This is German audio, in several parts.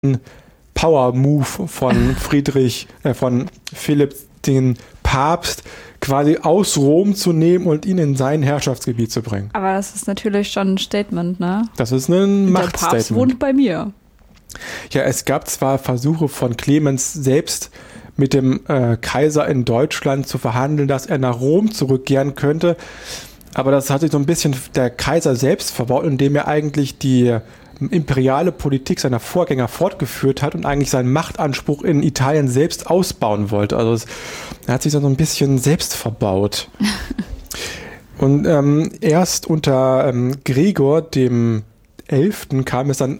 Power-Move von von Philipp den Papst, quasi aus Rom zu nehmen und ihn in sein Herrschaftsgebiet zu bringen. Aber das ist natürlich schon ein Statement, ne? Das ist ein Machtstatement. Der Papst wohnt bei mir. Ja, es gab zwar Versuche von Clemens selbst mit dem Kaiser in Deutschland zu verhandeln, dass er nach Rom zurückkehren könnte, aber das hat sich so ein bisschen der Kaiser selbst verbaut, indem er eigentlich die imperiale Politik seiner Vorgänger fortgeführt hat und eigentlich seinen Machtanspruch in Italien selbst ausbauen wollte. Also er hat sich so ein bisschen selbst verbaut. Und erst unter Gregor dem 11. kam es dann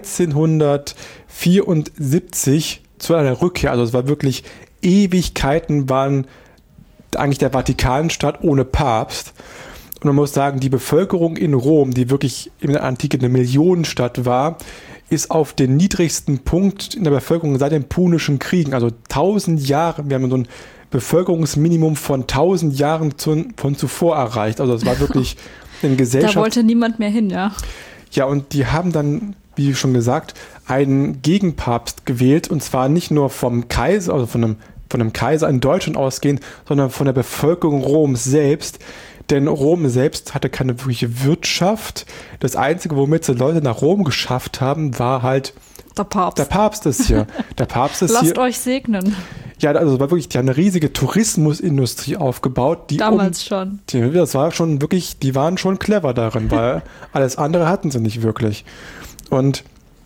1374 zu einer Rückkehr. Also es war wirklich Ewigkeiten, waren eigentlich der Vatikanstaat ohne Papst. Und man muss sagen, die Bevölkerung in Rom, die wirklich in der Antike eine Millionenstadt war, ist auf den niedrigsten Punkt in der Bevölkerung seit den Punischen Kriegen. Also 1000 Jahre, wir haben so ein Bevölkerungsminimum von 1000 Jahren von zuvor erreicht. Also das war wirklich eine Gesellschaft. Da wollte niemand mehr hin, ja. Ja, und die haben dann, wie schon gesagt, einen Gegenpapst gewählt. Und zwar nicht nur vom Kaiser, also von einem Kaiser in Deutschland ausgehend, sondern von der Bevölkerung Roms selbst. Denn Rom selbst hatte keine wirkliche Wirtschaft. Das Einzige, womit sie Leute nach Rom geschafft haben, war halt der Papst. Der Papst ist hier. Der Papst ist Lasst hier. euch segnen. Ja, also war wirklich, die haben eine riesige Tourismusindustrie aufgebaut. Damals schon. Das war schon wirklich, die waren schon clever darin, weil alles andere hatten sie nicht wirklich. Und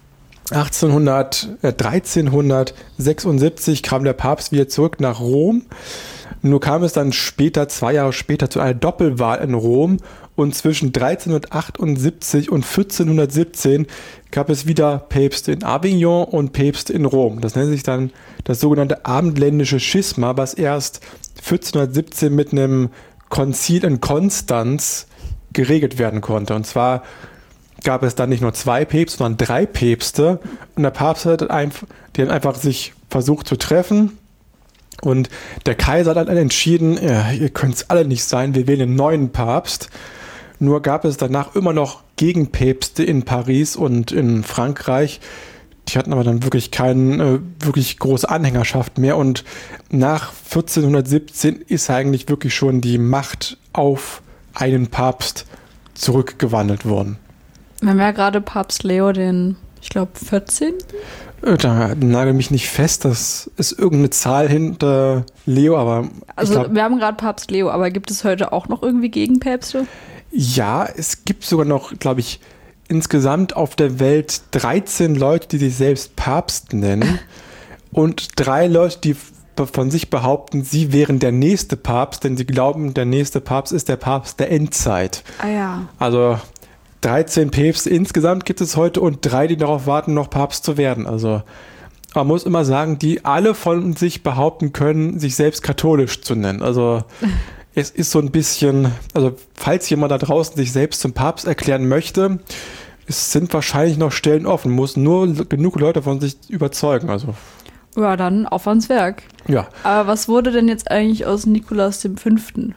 1376 kam der Papst wieder zurück nach Rom. Nur kam es dann später, 2 Jahre später, zu einer Doppelwahl in Rom. Und zwischen 1378 und 1417 gab es wieder Päpste in Avignon und Päpste in Rom. Das nennt sich dann das sogenannte Abendländische Schisma, was erst 1417 mit einem Konzil in Konstanz geregelt werden konnte. Und zwar gab es dann nicht nur 2 Päpste, sondern 3 Päpste. Und der Papst hat einfach sich versucht zu treffen. Und der Kaiser hat dann entschieden, ihr könnt es alle nicht sein, wir wählen einen neuen Papst. Nur gab es danach immer noch Gegenpäpste in Paris und in Frankreich. Die hatten aber dann wirklich keine wirklich große Anhängerschaft mehr. Und nach 1417 ist eigentlich wirklich schon die Macht auf einen Papst zurückgewandelt worden. Wir haben ja gerade Papst Leo ich glaube, 14. Da nagel mich nicht fest, das ist irgendeine Zahl hinter Leo, aber wir haben gerade Papst Leo, aber gibt es heute auch noch irgendwie Gegenpäpste? Ja, es gibt sogar noch, glaube ich, insgesamt auf der Welt 13 Leute, die sich selbst Papst nennen und 3 Leute, die von sich behaupten, sie wären der nächste Papst, denn sie glauben, der nächste Papst ist der Papst der Endzeit. Ah ja. Also 13 Päpste insgesamt gibt es heute und 3, die darauf warten, noch Papst zu werden. Also man muss immer sagen, die alle von sich behaupten können, sich selbst katholisch zu nennen. Also es ist so ein bisschen, also falls jemand da draußen sich selbst zum Papst erklären möchte, es sind wahrscheinlich noch Stellen offen, muss nur genug Leute von sich überzeugen. Also ja, dann auf ans Werk. Ja. Aber was wurde denn jetzt eigentlich aus Nikolaus V.?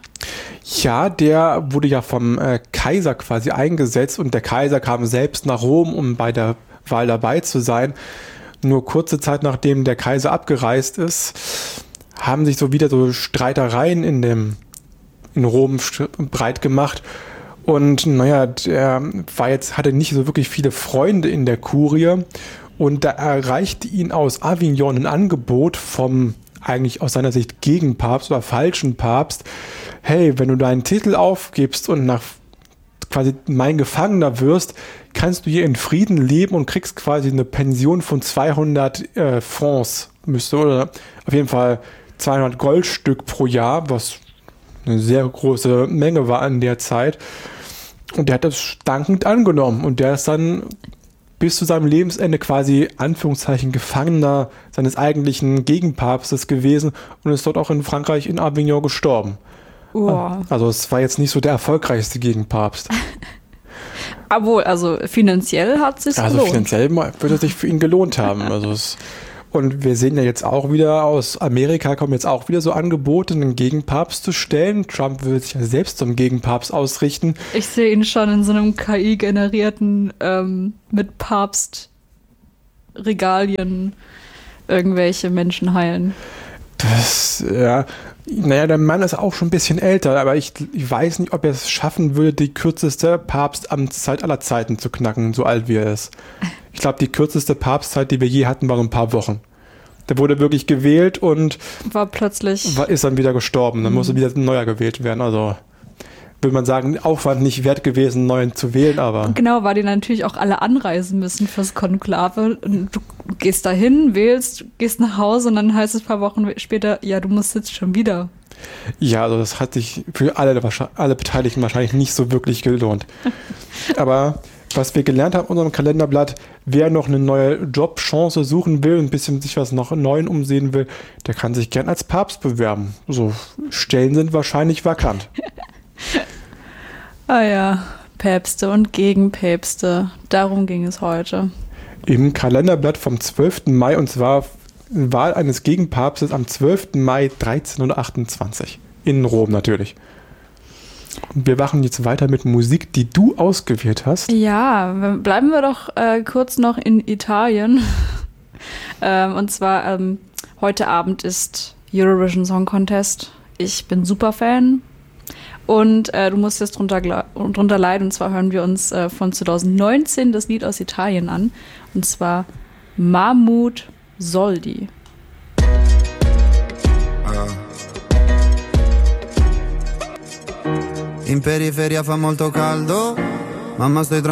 Ja, der wurde ja vom Kaiser quasi eingesetzt und der Kaiser kam selbst nach Rom, um bei der Wahl dabei zu sein. Nur kurze Zeit nachdem der Kaiser abgereist ist, haben sich so wieder so Streitereien in Rom breit gemacht. Und naja, der hatte nicht so wirklich viele Freunde in der Kurie. Und da erreichte ihn aus Avignon ein Angebot vom eigentlich aus seiner Sicht Gegenpapst oder falschen Papst. Hey, wenn du deinen Titel aufgibst und nach quasi mein Gefangener wirst, kannst du hier in Frieden leben und kriegst quasi eine Pension von 200 Francs. Oder auf jeden Fall 200 Goldstück pro Jahr, was eine sehr große Menge war in der Zeit. Und der hat das dankend angenommen. Und der ist dann bis zu seinem Lebensende quasi, Anführungszeichen, Gefangener seines eigentlichen Gegenpapstes gewesen und ist dort auch in Frankreich in Avignon gestorben. Oh. Also es war jetzt nicht so der erfolgreichste Gegenpapst. Obwohl, also finanziell hat es sich gelohnt. Also finanziell würde es sich für ihn gelohnt haben. Und wir sehen ja jetzt auch wieder, aus Amerika kommen jetzt auch wieder so Angebote, einen Gegenpapst zu stellen. Trump will sich ja selbst zum Gegenpapst ausrichten. Ich sehe ihn schon in so einem KI-generierten mit Papst Regalien irgendwelche Menschen heilen. Naja, der Mann ist auch schon ein bisschen älter, aber ich weiß nicht, ob er es schaffen würde, die kürzeste Papstamtszeit aller Zeiten zu knacken, so alt wie er ist. Ich glaube, die kürzeste Papstzeit, die wir je hatten, waren ein paar Wochen. Der wurde wirklich gewählt und ist dann wieder gestorben. Dann musste wieder ein neuer gewählt werden. Also würde man sagen, Aufwand nicht wert gewesen, einen neuen zu wählen, aber... Genau, weil die natürlich auch alle anreisen müssen fürs Konklave. Und du gehst dahin, wählst, gehst nach Hause und dann heißt es ein paar Wochen später, ja, du musst jetzt schon wieder. Ja, also das hat sich für alle Beteiligten wahrscheinlich nicht so wirklich gelohnt. Aber was wir gelernt haben in unserem Kalenderblatt, wer noch eine neue Jobchance suchen will, ein bisschen sich was noch Neuem umsehen will, der kann sich gern als Papst bewerben. So Stellen sind wahrscheinlich vakant. Ah ja, Päpste und Gegenpäpste. Darum ging es heute. Im Kalenderblatt vom 12. Mai, und zwar Wahl eines Gegenpapstes am 12. Mai 1328. In Rom natürlich. Und wir machen jetzt weiter mit Musik, die du ausgewählt hast. Ja, bleiben wir doch kurz noch in Italien. Und zwar heute Abend ist Eurovision Song Contest. Ich bin super Fan. Und du musst jetzt drunter leiden. Und zwar hören wir uns von 2019 das Lied aus Italien an. Und zwar Mahmoud Soldi. In periferia fa molto caldo, mamma stai